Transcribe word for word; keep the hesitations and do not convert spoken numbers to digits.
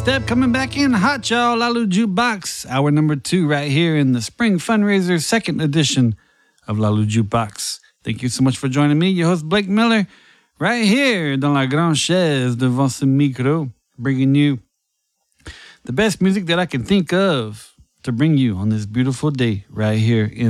Step coming back in hot, y'all. Lalu Jukebox, hour number two, right here in the Spring Fundraiser, second edition of Lalu Jukebox. Thank you so much for joining me, your host Blake Miller, right here dans la grande chaise devant ce micro, bringing you the best music that I can think of to bring you on this beautiful day right here in